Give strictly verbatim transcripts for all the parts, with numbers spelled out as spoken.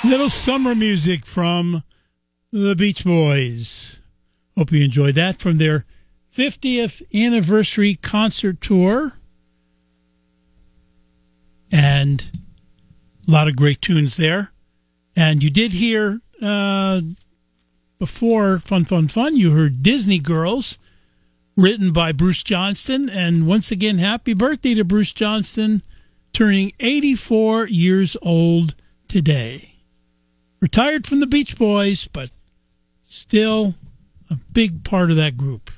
Little summer music from the Beach Boys. Hope you enjoyed that from their fiftieth anniversary concert tour. And a lot of great tunes there. And you did hear, uh, before Fun, Fun, Fun, you heard Disney Girls, written by Bruce Johnston. And once again, happy birthday to Bruce Johnston, turning eighty-four years old today. Retired from the Beach Boys, but still a big part of that group.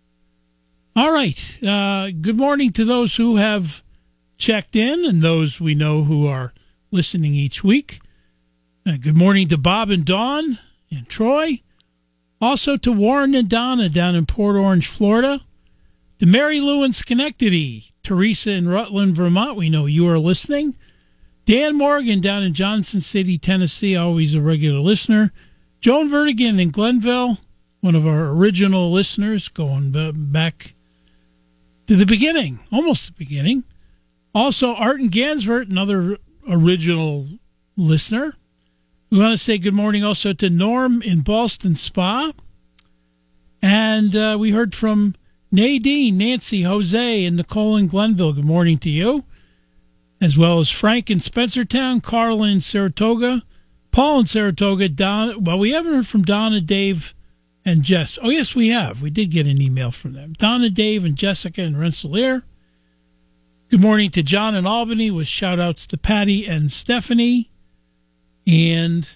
All right. Uh, good morning to those who have checked in and those we know who are listening each week. Uh, good morning to Bob and Dawn in Troy. Also to Warren and Donna down in Port Orange, Florida. To Mary Lou in Schenectady. Teresa in Rutland, Vermont. We know you are listening. Dan Morgan down in Johnson City, Tennessee, always a regular listener. Joan Vertigan in Glenville, one of our original listeners, going back to the beginning, almost the beginning. Also, Art and Gansvert, another original listener. We want to say good morning also to Norm in Ballston Spa. And uh, we heard from Nadine, Nancy, Jose, and Nicole in Glenville. Good morning to you. As well as Frank in Spencertown, Carl in Saratoga, Paul in Saratoga, Don. Well, we haven't heard from Donna, Dave, and Jess. Oh, yes, we have. We did get an email from them. Donna, Dave, and Jessica in Rensselaer. Good morning to John in Albany with shout-outs to Patty and Stephanie. And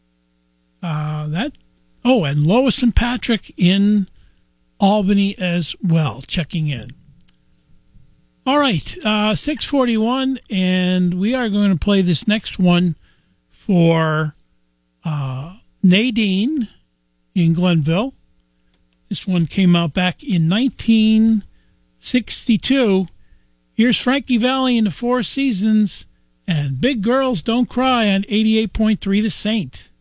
uh, that, oh, and Lois and Patrick in Albany as well, checking in. All right, uh, six forty-one, and we are going to play this next one for uh, Nadine in Glenville. This one came out back in nineteen sixty-two. Here's Frankie Valli and the Four Seasons and Big Girls Don't Cry on eighty-eight point three The Saint.